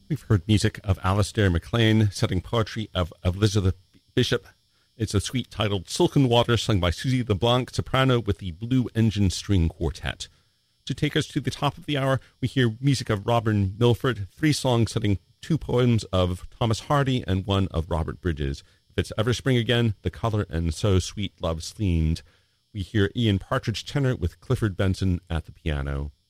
We've heard music of Alistair MacLean, setting poetry of Elizabeth Bishop. It's a suite titled Silken Water, sung by Susie LeBlanc, soprano, with the Blue Engine String Quartet. To take us to the top of the hour, we hear music of Robin Milford, 3 songs setting 2 poems of Thomas Hardy and 1 of Robert Bridges. If It's Ever Spring Again, The Color, and So Sweet Love's Themed. We hear Ian Partridge tenor with Clifford Benson at the piano.